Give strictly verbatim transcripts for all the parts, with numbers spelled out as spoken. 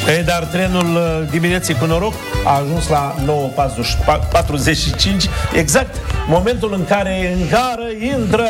E, dar trenul dimineții cu noroc a ajuns la nouă patruzeci și cinci, exact momentul în care în gară intră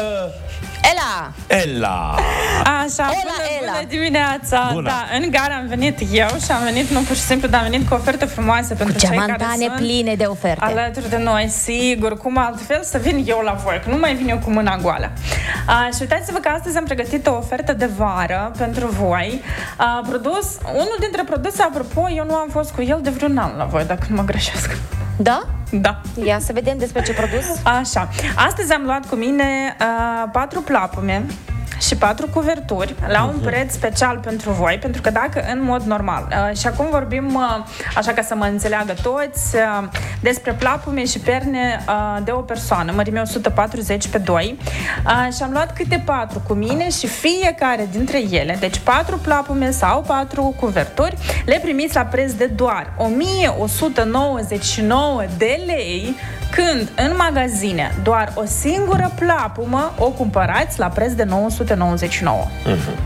Ela! Ela! Așa, Ola, bună, Ela. bună dimineața! Bună. Da, în gara am venit eu și am venit nu pur și simplu, dar am venit cu oferte frumoase pentru cei care Geamantane sunt pline de oferte. alături de noi, sigur, cum altfel să vin eu la voi, că nu mai vin eu cu mâna goală. A, și uitați-vă că astăzi am pregătit o ofertă de vară pentru voi. A, produs, unul dintre produse, apropo, eu nu am fost cu el de vreun an la voi, dacă nu mă greșesc. Da? Da. Ia să vedem despre ce produs. Așa. Astăzi am luat cu mine uh, patru plapume și patru cuverturi la un preț special pentru voi, pentru că dacă în mod normal, uh, și acum vorbim, uh, așa ca să mă înțeleagă toți, uh, despre plapume și perne uh, de o persoană, mărime o sută patruzeci pe doi, uh, și am luat câte patru cu mine și fiecare dintre ele, deci patru plapume sau patru cuverturi, le primiți la preț de doar o mie o sută nouăzeci și nouă de lei, când în magazine doar o singură plapumă o cumpărați la preț de nouă sute nouăzeci și nouă. Uh-huh.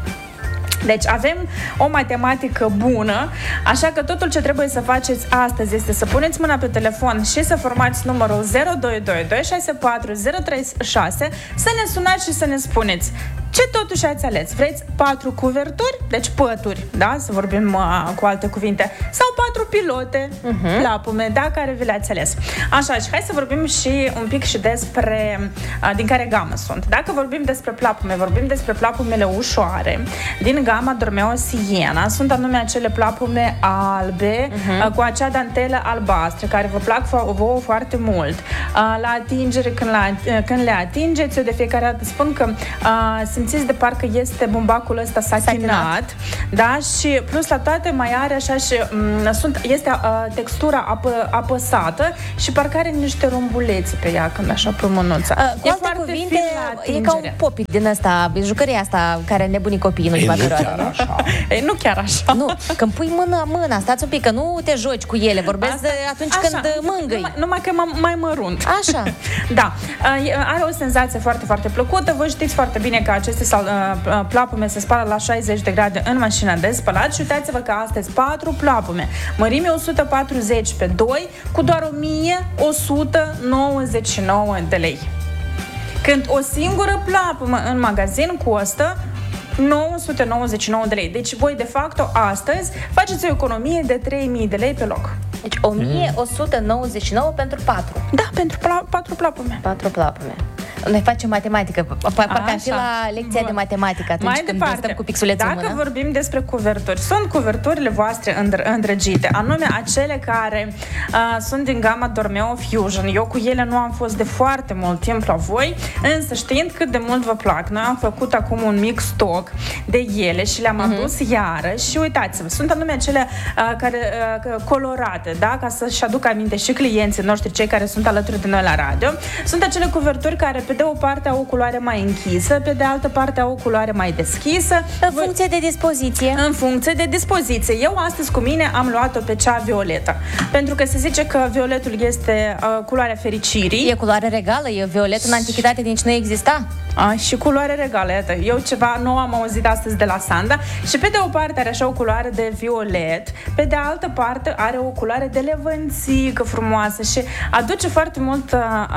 Deci avem o matematică bună, așa că totul ce trebuie să faceți astăzi este să puneți mâna pe telefon și să formați numărul zero doi doi doi șase patru zero trei șase, să ne sunați și să ne spuneți ce totuși ați ales. Vreți patru cuverturi, deci pături, da? Să vorbim uh, cu alte cuvinte, sau patru pilote, uh-huh. plapume, da? Care vi le-ați ales. Așa, și hai să vorbim și un pic și despre uh, din care gamă sunt. Dacă vorbim despre plapume, vorbim despre plapumele ușoare din gama Dormeo Siena. Sunt anume acele plapume albe, uh-huh. uh, cu acea dantelă albastră, care vă plac fo- vouă foarte mult. Uh, la atingere, când, la, uh, când le atingeți, eu de fiecare dată spun că uh, simțiți de parcă este bumbacul ăsta satinat, da? Și plus la toate mai are așa și m- sunt, este uh, textura apă, apăsată și parcă are niște rombulețe pe ea când așa pe mânuța. Uh, cu alte cuvinte, e ca un popic din ăsta, jucăria asta care nebuni copiii în ultima perioadă. Așa. E, nu chiar așa. Nu, când pui mâna, mâna, stați un pic, că nu te joci cu ele, vorbesc Asta, de atunci așa, când mângâi. Numai, numai că m- mai mărunt. Așa. Da, are o senzație foarte, foarte plăcută. Voi știți foarte bine că aceste sal, plapume se spală la șaizeci de grade în mașina de spălat și uitați-vă că astăzi patru plapume, mărime o sută patruzeci pe doi, cu doar o mie o sută nouăzeci și nouă de lei. Când o singură plapumă în magazin costă nouă sute nouăzeci și nouă de lei. Deci voi, de fapt, astăzi faceți o economie de trei mii de lei pe loc. Deci o mie o sută nouăzeci și nouă pentru patru. Da, pentru pla- patru plapume. Patru plapume. Noi facem matematică. Parcă am fi la lecția Bun. de matematică atunci Mai când departe, stăm cu pixulețul în dacă mână. vorbim despre cuverturi, sunt cuverturile voastre îndr- îndrăgite, anume acele care uh, sunt din gama Dormeo Fusion. Eu cu ele nu am fost de foarte mult timp la voi, însă știind cât de mult vă plac, noi am făcut acum un mic stoc de ele și le-am uh-huh. adus iară și uitați-vă, sunt anume acele uh, care, uh, colorate, da? Ca să-și aduc aminte și clienții noștri, cei care sunt alături de noi la radio. Sunt acele cuverturi care pe de o parte au o culoare mai închisă, pe de altă parte au o culoare mai deschisă. În funcție de dispoziție. În funcție de dispoziție. Eu astăzi cu mine am luat-o pe cea violetă. Pentru că se zice că violetul este uh, culoarea fericirii. E culoare regală, e violet în antichitate, nici nu exista. A, și culoare regală, iată. Eu ceva nou am auzit astăzi de la Sanda. Și pe de o parte are așa o culoare de violet, pe de altă parte are o culoare de levănțică frumoasă și aduce foarte mult uh,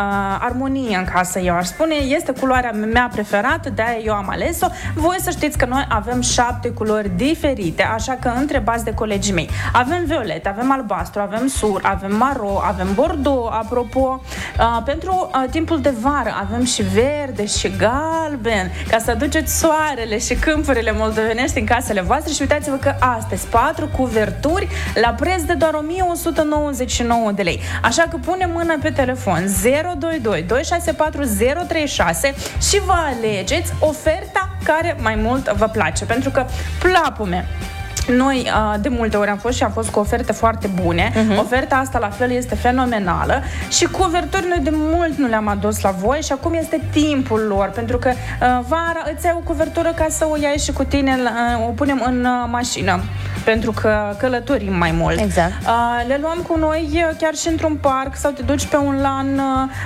armonie în casă, eu aș spune. Este culoarea mea preferată, de-aia eu am ales-o. Voi să știți că noi avem șapte culori diferite, așa că întrebați de colegii mei. Avem violet, avem albastru, avem sur, avem maro, avem bordeaux, apropo. Uh, pentru uh, timpul de vară avem și verde și galben, ca să aduceți soarele și câmpurile moldovenești în casele voastre. Și uitați-vă că astăzi patru cuverturi la preț de doar o mie o sută nouăzeci și nouă de lei. Așa că pune mâna pe telefon zero doi doi doi șase patru zero trei șase și vă alegeți oferta care mai mult vă place, pentru că plapume noi de multe ori am fost și am fost cu oferte foarte bune. Uh-huh. Oferta asta la fel este fenomenală și cuverturi noi de mult nu le-am adus la voi și acum este timpul lor, pentru că uh, vara îți ai o cuvertură ca să o iei și cu tine, uh, o punem în uh, mașină. pentru că călătorim mai mult. Exact. Le luăm cu noi chiar și într-un parc sau te duci pe un lan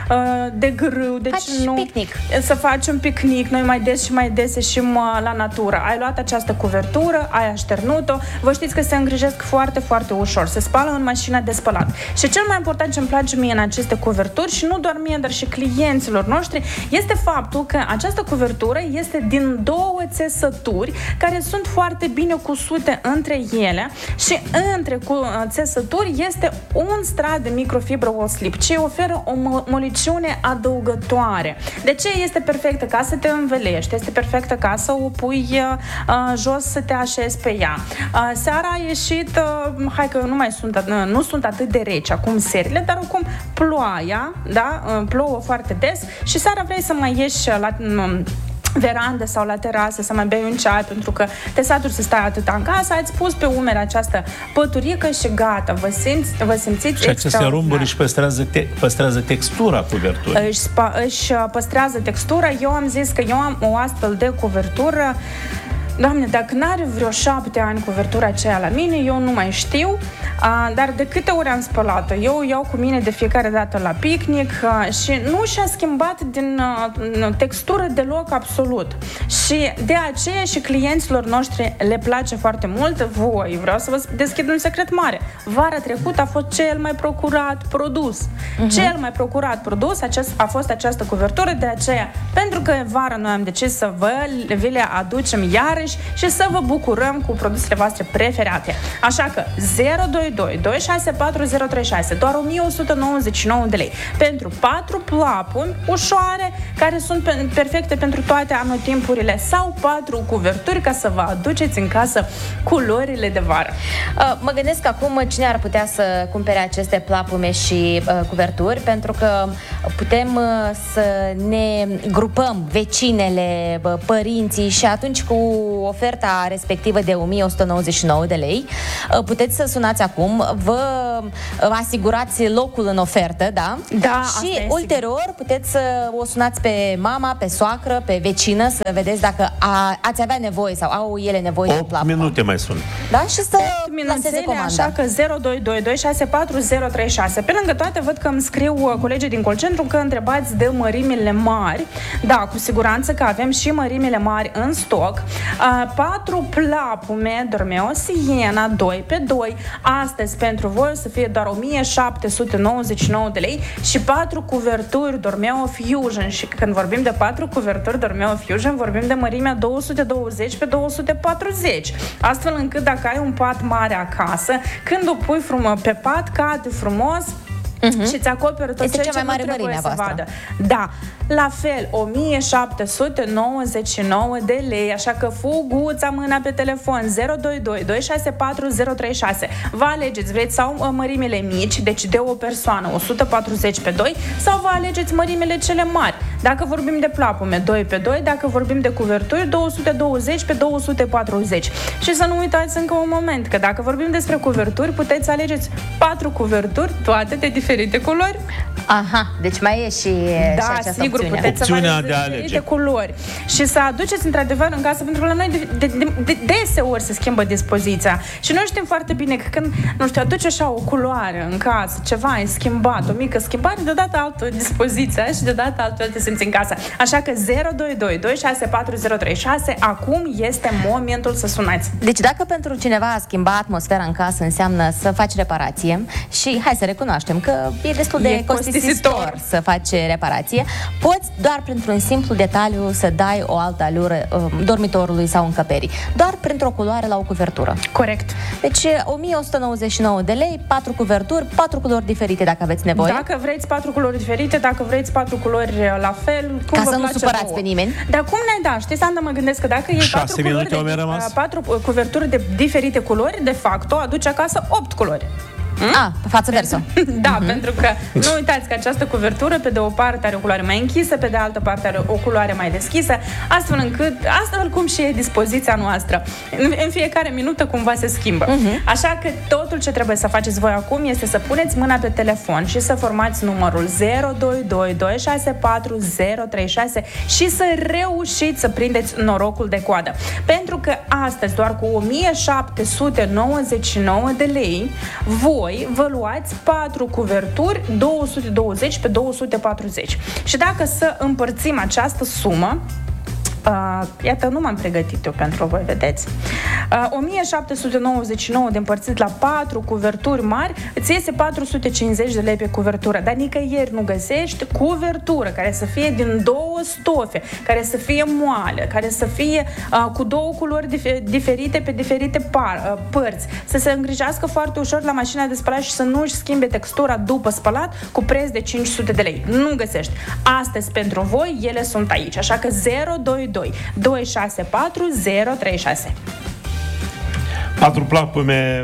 de grâu. Deci faci nu, picnic. Să faci un picnic. Noi mai des și mai des ieșim la natură. Ai luat această cuvertură, ai așternut-o. Vă știți că se îngrijesc foarte, foarte ușor. Se spală în mașina de spălat. Și cel mai important ce îmi place mie în aceste cuverturi, și nu doar mie, dar și clienților noștri, este faptul că această cuvertură este din două țesături care sunt foarte bine cusute între ele și între țesături este un strat de microfibră wall slip, ce oferă o moliciune adăugătoare. De ce este perfectă? Ca să te învelești, este perfectă ca să o pui uh, jos, să te așezi pe ea. Uh, seara a ieșit, uh, hai că nu mai sunt, uh, nu sunt atât de reci acum serile, dar oricum ploaia, da? Uh, plouă foarte des și seara vrei să mai ieși la uh, verandă sau la terasă să mai bei un ceai pentru că te saturi să stai atâta în casă, ați pus pe umeri această păturică și gata, vă, simți, vă simțiți și aceste rumburi își păstrează, te, păstrează textura cuverturii. Își, spa, își păstrează textura. Eu am zis că eu am o astfel de cuvertură. Doamne, dacă n-are vreo șapte ani cuvertura aceea la mine, eu nu mai știu, a, dar de câte ori am spălat-o, eu o iau cu mine de fiecare dată la picnic a, și nu și-a schimbat din a, textură deloc absolut. Și de aceea și clienților noștri le place foarte mult. Voi, vreau să vă deschid un secret mare. Vara trecută a fost cel mai procurat produs. Uh-huh. Cel mai procurat produs acest, a fost această cuvertură, de aceea, pentru că vara noi am decis să vă, vi le aducem iarăși și să vă bucurăm cu produsele voastre preferate. Așa că zero doi doi doi șase patru zero trei șase, doar o mie o sută nouăzeci și nouă de lei pentru patru plapumi ușoare care sunt pe- perfecte pentru toate anotimpurile sau patru cuverturi ca să vă aduceți în casă culorile de vară. Uh, mă gândesc acum cine ar putea să cumpere aceste plapume și uh, cuverturi, pentru că putem uh, să ne grupăm vecinele, uh, părinții și atunci cu oferta respectivă de o mie o sută nouăzeci și nouă de lei, puteți să sunați acum, vă asigurați locul în ofertă, da? Da, și ulterior sigur. Puteți să o sunați pe mama, pe soacră, pe vecină, să vedeți dacă a, ați avea nevoie sau au ele nevoie de plapumă. opt minute mai sunt. Da? Și să laseze comanda. Așa că zero doi doi doi șase patru zero trei șase. Pe lângă toate, văd că îmi scriu colegii din call centru că întrebați de mărimile mari. Da, cu siguranță că avem și mărimile mari în stoc. Uh, patru plapume Dormeo Siena doi pe doi. Astăzi pentru voi o să fie doar o mie șapte sute nouăzeci și nouă de lei și patru cuverturi Dormeo Fusion. Și când vorbim de patru cuverturi Dormeo Fusion, vorbim de mărimea două sute douăzeci pe două sute patruzeci. Astfel încât dacă ai un pat mare acasă, când o pui frumos pe pat, cade frumos. Uh-huh. Și îți acoperă tot este ceea ce mai mare nu trebuie să voastră. vadă. Da, la fel, o mie șapte sute nouăzeci și nouă de lei, așa că fuguța mâna pe telefon zero doi doi doi șase patru zero trei șase. Vă alegeți, vreți sau mărimile mici, deci de o persoană o sută patruzeci pe doi, sau vă alegeți mărimile cele mari. Dacă vorbim de plapume doi pe doi, dacă vorbim de cuverturi două sute douăzeci pe două sute patruzeci. Și să nu uitați încă un moment, că dacă vorbim despre cuverturi, puteți alegeți patru cuverturi, toate de diferite culori. Aha, deci mai e și, da, și această sigur, opțiune. puteți Opțiunea să vă de a diferite alege culori și să aduceți într-adevăr în casă, pentru că la noi de, de, de, de deseori se schimbă dispoziția și noi știm foarte bine că când, nu știu, aduci așa o culoare în casă, ceva e schimbat, o mică schimbare, deodată altă dispoziție și deodată altfel te simți în casă. Așa că zero doi doi doi șase patru zero trei șase, acum este momentul să sunați. Deci dacă pentru cineva a schimba atmosfera în casă înseamnă să faci reparație și hai să recunoaștem că e destul de E costisitor să faci reparație, poți doar printr-un simplu detaliu să dai o altă alură uh, dormitorului sau încăperii. Doar printr-o culoare la o cuvertură. Corect. Deci o mie o sută nouăzeci și nouă de lei, patru cuverturi, patru culori diferite dacă aveți nevoie. Dacă vreți patru culori diferite, dacă vreți patru culori la fel, cum ca vă să nu place supărați vouă. pe nimeni. Dar cum ne-ai da? Știi, Sanda, mă gândesc că dacă e patru culori de, rămas. patru cuverturi de diferite culori, de fapt, o aduci acasă opt culori. A, față verso. Da, uh-huh. pentru că nu uitați că această cuvertură pe de o parte are o culoare mai închisă, pe de altă parte are o culoare mai deschisă, astfel încât, astfel cum și e dispoziția noastră. În, în fiecare minută cumva se schimbă. Uh-huh. Așa că totul ce trebuie să faceți voi acum este să puneți mâna pe telefon și să formați numărul zero doi doi doi șase patru zero trei șase și să reușiți să prindeți norocul de coadă. Pentru că astăzi, doar cu o mie șapte sute nouăzeci și nouă de lei, voi vă luați patru cuverturi două sute douăzeci pe două sute patruzeci. Și dacă să împărțim această sumă, Uh, iată, nu m-am pregătit eu pentru voi, vedeți? Uh, o mie șapte sute nouăzeci și nouă de împărțit la patru cuverturi mari, îți iese patru sute cincizeci de lei pe cuvertură. Dar nicăieri nu găsești cuvertură care să fie din două stofe, care să fie moale, care să fie uh, cu două culori dif- diferite pe diferite par, uh, părți, să se îngrijească foarte ușor la mașina de spălat și să nu își schimbe textura după spălat, cu preț de cinci sute de lei. Nu găsești. Astăzi, pentru voi, ele sunt aici. Așa că zero doi doi doi șase patru zero trei șase. Patru plapume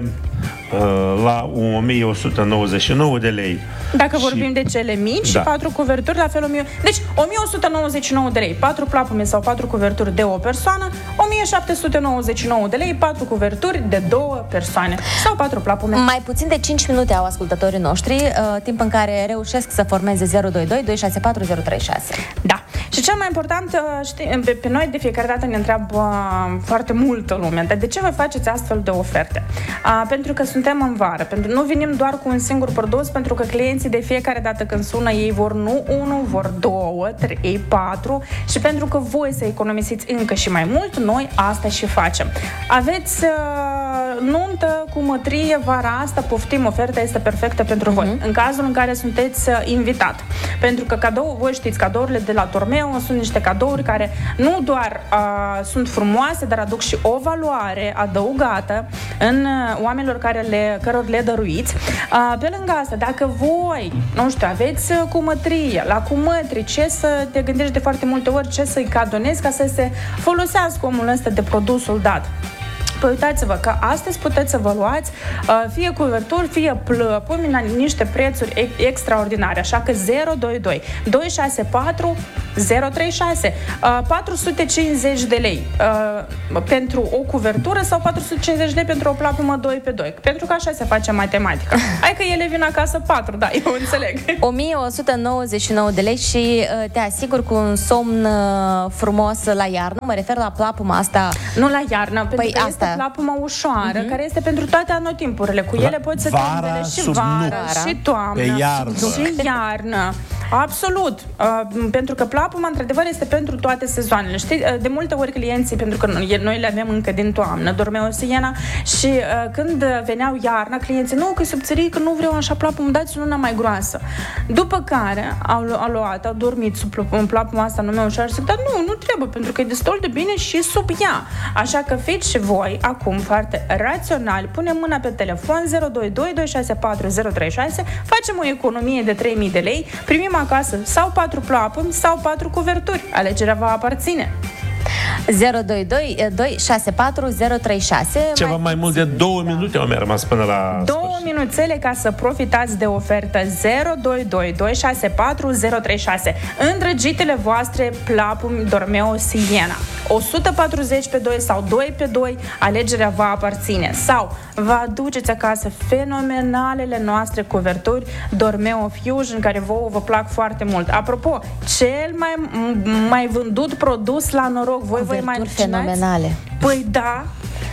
uh, la o mie o sută nouăzeci și nouă de lei. Dacă și... vorbim de cele mici, da. patru cuverturi, la fel o mie... Deci, o mie o sută nouăzeci și nouă de lei, patru plapume sau patru cuverturi de o persoană, o mie șapte sute nouăzeci și nouă de lei, patru cuverturi de două persoane sau patru plapume. Mai puțin de cinci minute au ascultătorii noștri, uh, timp în care reușesc să formeze zero doi doi doi șase patru zero trei șase. Da. Și cel mai important, știi, pe, pe noi de fiecare dată ne întreabă uh, foarte multă lume, dar de ce vă faceți astfel de oferte? Uh, pentru că suntem în vară, pentru nu venim doar cu un singur produs, pentru că clienții de fiecare dată când sună, ei vor nu unu, vor două, trei, patru și pentru că voi să economisiți încă și mai mult, noi asta și facem. Aveți uh, nuntă cu mătrie vara asta, poftim, oferta este perfectă pentru uh-huh. voi. În cazul în care sunteți uh, invitat. Pentru că cadou, voi știți, cadourile de la Dormeo sunt niște cadouri care nu doar uh, sunt frumoase, dar aduc și o valoare adăugată în uh, oamenilor care le, căror le dăruiți. Uh, pe lângă asta, dacă voi, nu știu, aveți uh, cumătrie, la cumătri, ce să te gândești de foarte multe ori, ce să-i cadonezi ca să se folosească omul ăsta de produsul dat. Păi uitați-vă că astăzi puteți să vă luați uh, fie cuverturi, fie plăpumi la niște prețuri e- extraordinare. Așa că zero doi doi doi șase patru zero trei șase, uh, patru sute cincizeci de lei uh, pentru o cuvertură sau patru sute cincizeci de lei pentru o plapumă doi pe doi. Pentru că așa se face matematica. Hai că ele vin acasă patru, da, eu înțeleg. o mie o sută nouăzeci și nouă de lei și uh, te asigur cu un somn uh, frumos la iarnă. Mă refer la plapuma asta. Nu la iarnă, pentru păi că asta. este plapuma ușoară, uh-huh. care este pentru toate anotimpurile. Cu ele poți să te vara, îmbele și sub vara, nu. și toamnă, pe iarnă. și iarnă. Absolut. Uh, pentru că plapuma, într-adevăr, este pentru toate sezoanele. Știi, uh, de multe ori clienții, pentru că noi, noi le avem încă din toamnă, Dormeo Siena, și uh, când veneau iarna, clienții, nu, că e subțirică, nu vreau așa plapumă, dați una mai groasă. După care au, au luat, au dormit sub în plapuma asta numai ușoară și zic, dar nu, nu trebuie, pentru că e destul de bine și sub ea. Așa că fiți și voi acum foarte raționali, punem mâna pe telefon zero doi doi doi șase patru zero trei șase, facem o economie de trei mii de lei, primim acasă sau patru plapumi sau patru cuverturi. Alegerea va aparține. zero doi doi doi șase patru zero trei șase. Ceva mai, mai mult de două minute au mai rămas până la două sfârșit. minuțele ca să profitați de ofertă zero doi doi doi șase patru zero trei șase. Îndrăgitele voastre plapumi Dormeo Siena. o sută patruzeci pe doi sau doi pe doi, alegerea va aparține. Sau vă aduceți acasă fenomenalele noastre cuverturi Dormeo Fusion, care vouă vă plac foarte mult. Apropo, cel mai, mai vândut produs la noroc, voi vă imaginați? Fenomenale. Păi da,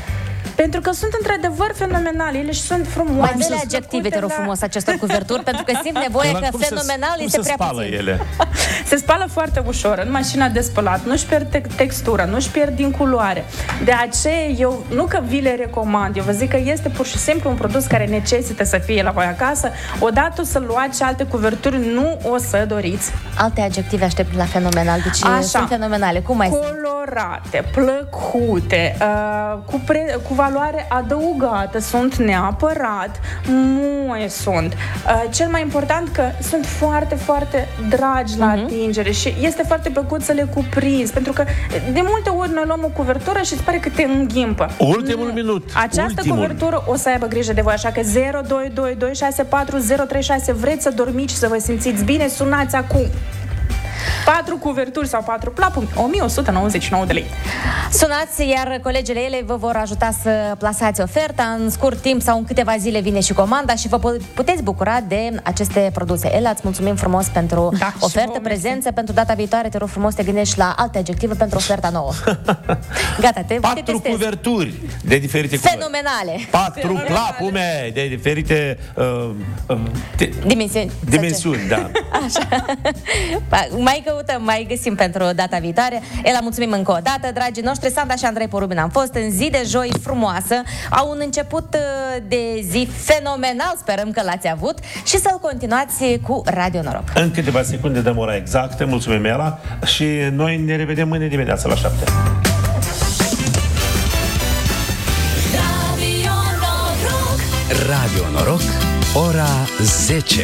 pentru că sunt într-adevăr fenomenale, ele și sunt frumoase. Mai dă-le adjective, te rog frumos, acestor cuverturi, pentru că simt nevoie că fenomenal se, este cum prea se spală puțin. ele? Se spală foarte ușor în mașina de spălat, nu-și pierd te- textura, nu-și pierd din culoare. De aceea eu, nu că vi le recomand, eu vă zic că este pur și simplu un produs care necesită să fie la voi acasă. Odată să luați și alte cuverturi, nu o să doriți. Alte adjective aștept la fenomenal, deci Așa. sunt fenomenale. Cum mai sunt? Colorate, plăcute, uh, cu, pre- cu valoare valoare adăugată sunt neapărat, muie sunt. Uh, cel mai important că sunt foarte, foarte dragi la uh-huh. atingere și este foarte plăcut să le cuprinzi, pentru că de multe ori noi luăm o cuvertură și îți pare că te înghimpă. Ultimul nu. minut. Această Ultimul. cuvertură o să aibă grijă de voi, așa că zero doi doi doi șase patru zero trei șase, vreți să dormiți și să vă simțiți bine, sunați acum. Patru cuverturi sau patru plapumi, o mie o sută nouăzeci și nouă de lei. Sunați, iar colegele ele vă vor ajuta să plasați oferta. În scurt timp sau în câteva zile vine și comanda și vă puteți bucura de aceste produse. Ela, îți mulțumim frumos pentru da, ofertă, prezență. Pentru data viitoare te rog frumos te gândești la alte adjective pentru oferta nouă. Gata, te, Patru te cuverturi de diferite fenomenale. Culori. Patru fenomenale. Plapume de diferite uh, uh, te... dimensiuni. Dimensiuni, da. Așa. Mai căutăm, mai găsim pentru data viitoare. Ela, mulțumim încă o dată, dragii noștri. Sanda și Andrei Porubin am fost în zi de joi frumoasă. Au un început de zi fenomenal, sperăm că l-ați avut și să-l continuați cu Radio Noroc. În câteva secunde dăm ora exactă. Mulțumim, Ela, și noi ne revedem mâine dimineața la șapte. Radio Noroc, Radio Noroc, ora zece.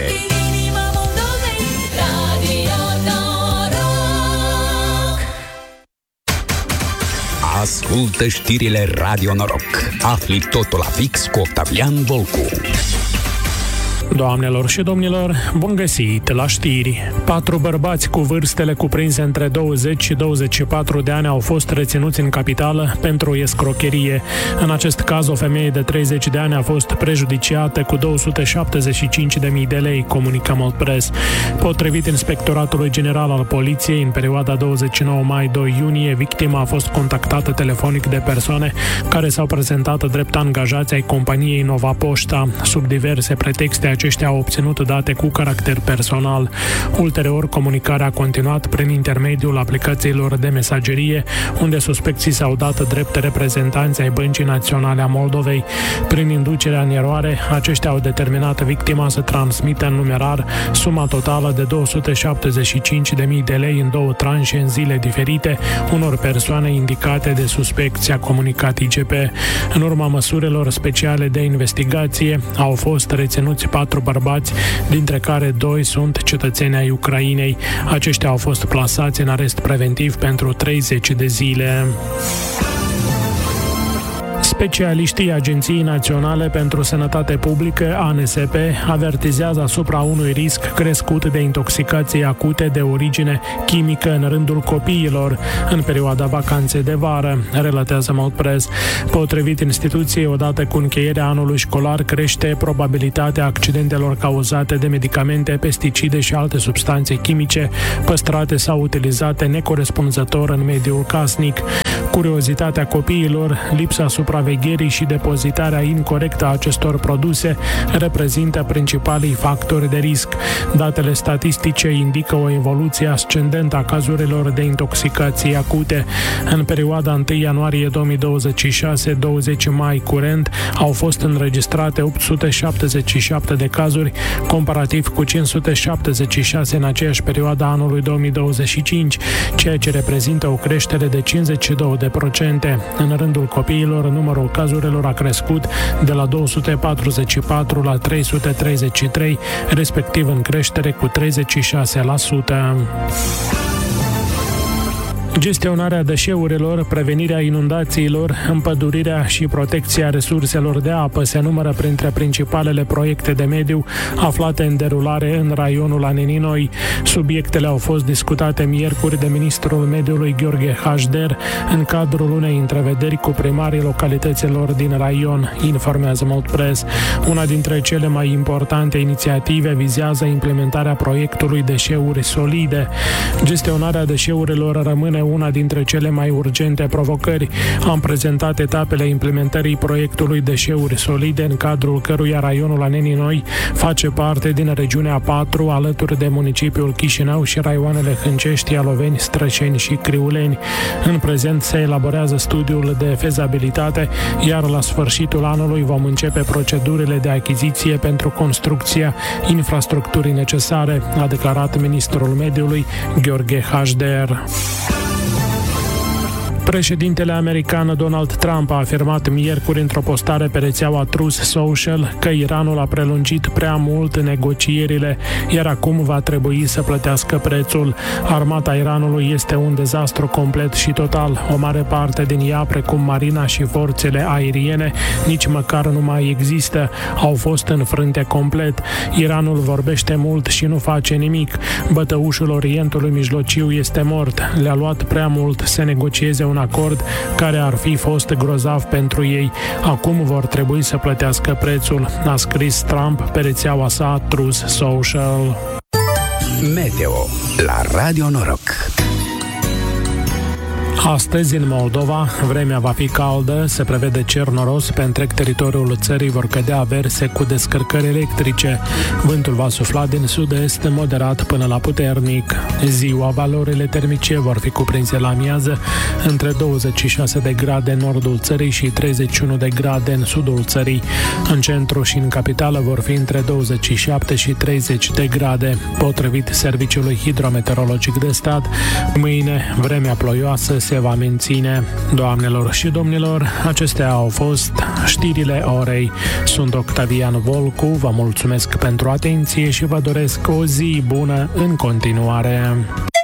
Ascultă știrile Radio Noroc. Afli totul la fix cu Octavian Volcu. Doamnelor și domnilor, bun găsit la știri. Patru bărbați cu vârstele cuprinse între douăzeci și douăzeci și patru de ani au fost reținuți în capitală pentru escrocherie. În acest caz, o femeie de treizeci de ani a fost prejudiciată cu două sute șaptezeci și cinci de mii de lei, comunică Moldpress. Potrivit Inspectoratului General al Poliției, în perioada douăzeci și nouă mai - doi iunie, victima a fost contactată telefonic de persoane care s-au prezentat drept angajați ai companiei Nova Poșta. Sub diverse pretexte, aceștia au obținut date cu caracter personal. Ulterior, comunicarea a continuat prin intermediul aplicațiilor de mesagerie, unde suspecții s-au dat drept reprezentanți ai Băncii Naționale a Moldovei. Prin inducerea în eroare, aceștia au determinat victima să transmită în numerar suma totală de două sute șaptezeci și cinci de mii de lei în două tranșe în zile diferite unor persoane indicate de suspecți, a comunicat I G P. În urma măsurilor speciale de investigație, au fost reținuți patru bărbați, dintre care doi sunt cetățeni ai Ucrainei. Aceștia au fost plasați în arest preventiv pentru treizeci de zile. Specialiștii Agenției Naționale pentru Sănătate Publică, A N S P, avertizează asupra unui risc crescut de intoxicații acute de origine chimică în rândul copiilor în perioada vacanței de vară, relatează Moldpress. Potrivit instituției, odată cu încheierea anului școlar, crește probabilitatea accidentelor cauzate de medicamente, pesticide și alte substanțe chimice păstrate sau utilizate necorespunzător în mediul casnic. Curiozitatea copiilor, lipsa supravegherii și depozitarea incorectă a acestor produse reprezintă principalii factori de risc. Datele statistice indică o evoluție ascendentă a cazurilor de intoxicații acute. În perioada întâi ianuarie două mii douăzeci și șase - douăzeci mai curent au fost înregistrate opt sute șaptezeci și șapte de cazuri, comparativ cu cinci sute șaptezeci și șase în aceeași perioadă a anului două mii douăzeci și cinci, ceea ce reprezintă o creștere de cincizeci și doi de procente. În rândul copiilor, numărul cazurilor a crescut de la două sute patruzeci și patru la trei sute treizeci și trei, respectiv în creștere cu treizeci și șase la sută. Gestionarea deșeurilor, prevenirea inundațiilor, împădurirea și protecția resurselor de apă se numără printre principalele proiecte de mediu aflate în derulare în raionul Aneninoi. Subiectele au fost discutate miercuri de ministrul mediului Gheorghe Hașder în cadrul unei întrevederi cu primarii localităților din raion, informează Moldpress. Una dintre cele mai importante inițiative vizează implementarea proiectului deșeuri solide. Gestionarea deșeurilor rămâne una dintre cele mai urgente provocări. Am prezentat etapele implementării proiectului deșeuri solide, în cadrul căruia raionul Aneninoi face parte din regiunea patru, alături de municipiul Chișinău și raioanele Hâncești, Ialoveni, Strășeni și Criuleni. În prezent se elaborează studiul de fezabilitate, iar la sfârșitul anului vom începe procedurile de achiziție pentru construcția infrastructurii necesare, a declarat ministrul mediului Gheorghe Hașder. Președintele american Donald Trump a afirmat miercuri într-o postare pe rețeaua Truth Social că Iranul a prelungit prea mult negocierile, iar acum va trebui să plătească prețul. Armata Iranului este un dezastru complet și total. O mare parte din ea, precum marina și forțele aeriene, nici măcar nu mai există. Au fost înfrânte complet. Iranul vorbește mult și nu face nimic. Bătăușul Orientului Mijlociu este mort. Le-a luat prea mult să negocieze un acord care ar fi fost grozav pentru ei. Acum vor trebui să plătească prețul, a scris Trump pe rețeaua sa Truth Social. Meteo la Radio Noroc. Astăzi, în Moldova, vremea va fi caldă, se prevede cer noros, pe întreg teritoriul țării vor cădea averse cu descărcări electrice. Vântul va sufla din sud-est moderat până la puternic. Ziua, valorile termice vor fi cuprinse la amiază între douăzeci și șase de grade în nordul țării și treizeci și unu de grade în sudul țării. În centru și în capitală vor fi între douăzeci și șapte și treizeci de grade. Potrivit Serviciului Hidrometeorologic de Stat, mâine vremea ploioasă se va menține. Doamnelor și domnilor, acestea au fost știrile orei. Sunt Octavian Volcu, vă mulțumesc pentru atenție și vă doresc o zi bună în continuare.